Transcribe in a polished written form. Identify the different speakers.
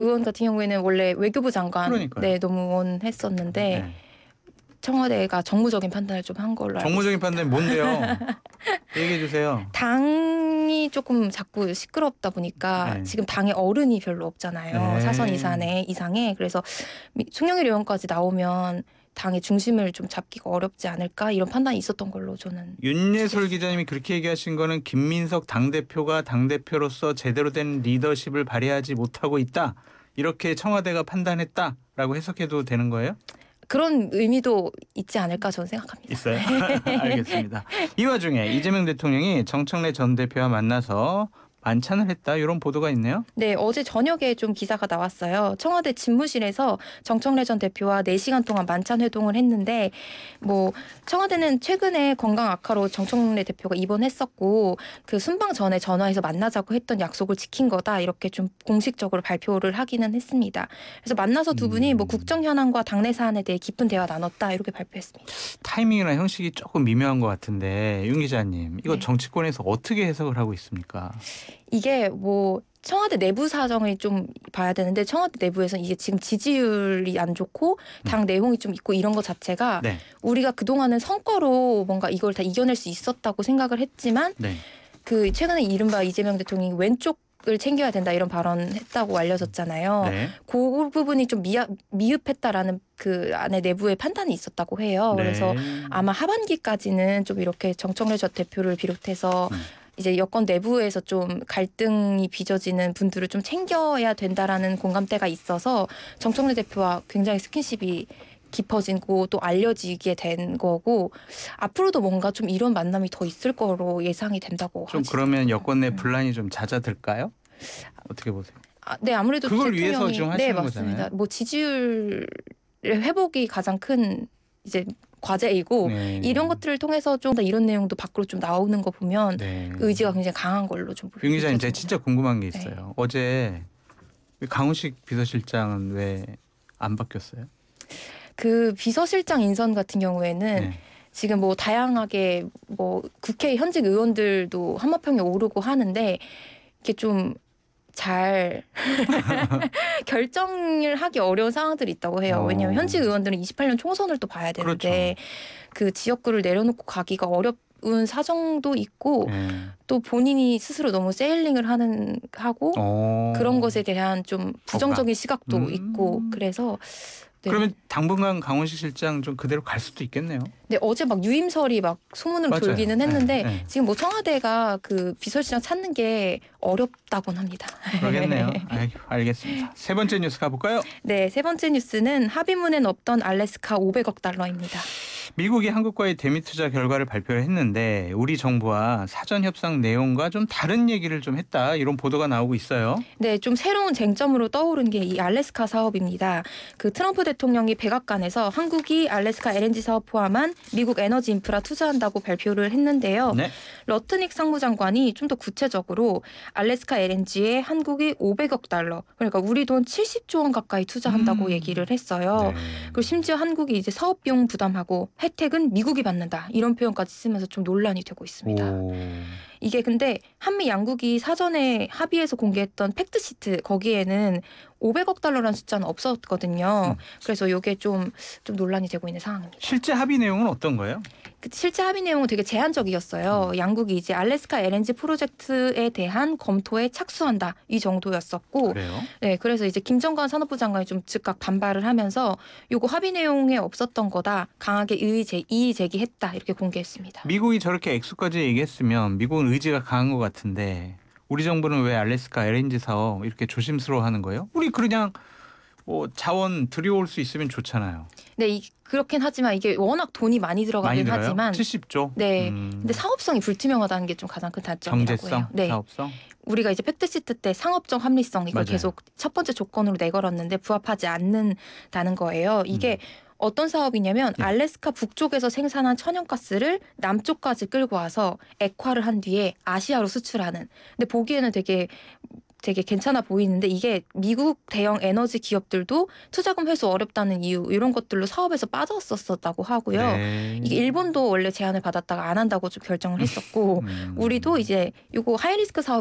Speaker 1: 의원 같은 경우에는 원래 외교부 장관
Speaker 2: 그러니까요.
Speaker 1: 네, 노무원 했었는데
Speaker 2: 네.
Speaker 1: 청와대가 정무적인 판단을 좀 한 걸로 알고
Speaker 2: 정무적인
Speaker 1: 있습니다.
Speaker 2: 판단이 뭔데요? 얘기해 주세요.
Speaker 1: 당이 조금 자꾸 시끄럽다 보니까
Speaker 2: 네.
Speaker 1: 지금 당에 어른이 별로 없잖아요. 사선
Speaker 2: 네.
Speaker 1: 이상에. 그래서 송영길 의원까지 나오면 당의 중심을 좀 잡기가 어렵지 않을까 이런 판단이 있었던 걸로 저는
Speaker 2: 윤예솔
Speaker 1: 추측했습니다.
Speaker 2: 기자님이 그렇게 얘기하신 거는 김민석 당대표가 당대표로서 제대로 된 리더십을 발휘하지 못하고 있다. 이렇게 청와대가 판단했다라고 해석해도 되는 거예요?
Speaker 1: 그런 의미도 있지 않을까 저는 생각합니다.
Speaker 2: 있어요? 알겠습니다. 이 와중에 이재명 대통령이 정청래 전 대표와 만나서 만찬을 했다. 이런 보도가 있네요.
Speaker 1: 네, 어제 저녁에 좀 기사가 나왔어요. 청와대 집무실에서 정청래 전 대표와 4시간 동안 만찬 회동을 했는데 뭐 청와대는 최근에 건강 악화로 정청래 대표가 입원했었고 그 순방 전에 전화해서 만나자고 했던 약속을 지킨 거다. 이렇게 좀 공식적으로 발표를 하기는 했습니다. 그래서 만나서 두 분이 뭐 국정 현안과 당내 사안에 대해 깊은 대화 나눴다. 이렇게 발표했습니다.
Speaker 2: 타이밍이나 형식이 조금 미묘한 것 같은데 윤 기자님 이거
Speaker 1: 네.
Speaker 2: 정치권에서 어떻게 해석을 하고 있습니까?
Speaker 1: 이게 뭐 청와대 내부 사정을 좀 봐야 되는데 청와대 내부에서는 이게 지금 지지율이 안 좋고 당 내용이 좀 있고 이런 것 자체가
Speaker 2: 네.
Speaker 1: 우리가 그동안은 성과로 뭔가 이걸 다 이겨낼 수 있었다고 생각을 했지만
Speaker 2: 네.
Speaker 1: 그 최근에 이른바 이재명 대통령이 왼쪽을 챙겨야 된다 이런 발언했다고 알려졌잖아요.
Speaker 2: 네.
Speaker 1: 그 부분이 좀 미흡했다라는 그 안에 내부의 판단이 있었다고 해요. 그래서
Speaker 2: 네.
Speaker 1: 아마 하반기까지는 좀 이렇게 정청래 전 대표를 비롯해서
Speaker 2: 음.
Speaker 1: 이제 여권 내부에서 좀 갈등이 빚어지는 분들을 좀 챙겨야 된다라는 공감대가 있어서 정청래 대표와 굉장히 스킨십이 깊어지고 또 알려지게 된 거고 앞으로도 뭔가 좀 이런 만남이 더 있을 거로 예상이 된다고
Speaker 2: 좀
Speaker 1: 하시더라고요.
Speaker 2: 그러면 여권 내 분란이 좀 잦아들까요? 어떻게 보세요?
Speaker 1: 네, 아무래도
Speaker 2: 그걸
Speaker 1: 대통령이
Speaker 2: 위해서 지금
Speaker 1: 네,
Speaker 2: 하시는
Speaker 1: 맞습니다.
Speaker 2: 거잖아요.
Speaker 1: 뭐 지지율 회복이 가장 큰 이제 과제이고
Speaker 2: 네.
Speaker 1: 이런 것들을 통해서 좀 더 이런 내용도 밖으로 좀 나오는 거 보면
Speaker 2: 네.
Speaker 1: 의지가 굉장히 강한 걸로 좀
Speaker 2: 윤 기자님 제가
Speaker 1: 느껴집니다.
Speaker 2: 진짜 궁금한 게
Speaker 1: 네.
Speaker 2: 있어요. 어제 강훈식 비서실장은 왜 안 바뀌었어요?
Speaker 1: 그 비서실장 인선 같은 경우에는
Speaker 2: 네.
Speaker 1: 지금 뭐 다양하게 뭐 국회 현직 의원들도 한마평에 오르고 하는데 이게 좀 잘 결정을 하기 어려운 상황들이 있다고 해요. 왜냐하면 현직 의원들은 28년 총선을 또 봐야
Speaker 2: 그렇죠.
Speaker 1: 되는데 그 지역구를 내려놓고 가기가 어려운 사정도 있고
Speaker 2: 네.
Speaker 1: 또 본인이 스스로 너무 세일링을 하고 그런 것에 대한 좀
Speaker 2: 억울함.
Speaker 1: 부정적인 시각도 있고 그래서 네.
Speaker 2: 그러면 당분간 강훈식 실장 좀 그대로 갈 수도 있겠네요.
Speaker 1: 네, 어제 막 유임설이 막 소문으로
Speaker 2: 맞아요.
Speaker 1: 돌기는 했는데
Speaker 2: 네.
Speaker 1: 지금 뭐 청와대가 그 비서실장 찾는 게 어렵다곤 합니다.
Speaker 2: 그러겠네요. 알겠습니다. 세 번째 뉴스 가볼까요?
Speaker 1: 네, 세 번째 뉴스는 합의문엔 없던 알래스카 500억 달러입니다.
Speaker 2: 미국이 한국과의 대미 투자 결과를 발표를 했는데 우리 정부와 사전 협상 내용과 좀 다른 얘기를 좀 했다. 이런 보도가 나오고 있어요.
Speaker 1: 네, 좀 새로운 쟁점으로 떠오른 게 이 알래스카 사업입니다. 그 트럼프 대통령이 백악관에서 한국이 알래스카 LNG 사업 포함한 미국 에너지 인프라 투자한다고 발표를 했는데요.
Speaker 2: 네.
Speaker 1: 러트닉 상무장관이 좀 더 구체적으로 알래스카 LNG에 한국이 500억 달러, 그러니까 우리 돈 70조 원 가까이 투자한다고 얘기를 했어요.
Speaker 2: 네.
Speaker 1: 그리고 심지어 한국이 이제 사업 비용 부담하고 혜택은 미국이 받는다. 이런 표현까지 쓰면서 좀 논란이 되고 있습니다.
Speaker 2: 오.
Speaker 1: 이게 근데 한미 양국이 사전에 합의해서 공개했던 팩트시트 거기에는 500억 달러라는 숫자는 없었거든요. 그래서 이게 좀 논란이 되고 있는 상황입니다.
Speaker 2: 실제 합의 내용은 어떤 거예요?
Speaker 1: 실제 합의 내용은 되게 제한적이었어요. 양국이 이제 알래스카 LNG 프로젝트에 대한 검토에 착수한다 이 정도였었고,
Speaker 2: 그래요?
Speaker 1: 네, 그래서 이제 김정관 산업부 장관이 좀 즉각 반발을 하면서 요거 합의 내용에 없었던 거다 강하게 이의 제기했다 이렇게 공개했습니다.
Speaker 2: 미국이 저렇게 액수까지 얘기했으면 미국은 의지가 강한 것 같은데 우리 정부는 왜 알래스카 LNG 사업 이렇게 조심스러워하는 거예요? 우리 그냥 뭐 자원 들여올 수 있으면 좋잖아요.
Speaker 1: 네, 그렇긴 하지만 이게 워낙 돈이 많이
Speaker 2: 많이
Speaker 1: 들어가긴
Speaker 2: 들어요?
Speaker 1: 하지만
Speaker 2: 70조?
Speaker 1: 네, 근데 사업성이 불투명하다는 게 좀 가장 큰 단점이라고
Speaker 2: 경제성,
Speaker 1: 해요. 네.
Speaker 2: 사업성?
Speaker 1: 우리가 이제 팩트시트 때 상업적 합리성 이걸
Speaker 2: 맞아요.
Speaker 1: 계속 첫 번째 조건으로 내걸었는데 부합하지 않는다는 거예요. 이게 어떤 사업이냐면
Speaker 2: 네.
Speaker 1: 알래스카 북쪽에서 생산한 천연가스를 남쪽까지 끌고 와서 액화를 한 뒤에 아시아로 수출하는. 근데 보기에는 되게 괜찮아 보이는데 이게 미국 대형 에너지 기업들도 투자금 회수 어렵다는 이유 이런 것들로 사업에서 빠졌었다고 하고요.
Speaker 2: 네.
Speaker 1: 이게 일본도 원래 제안을 받았다가 안 한다고 좀 결정을 했었고 우리도 이제 이거 하이리스크 사업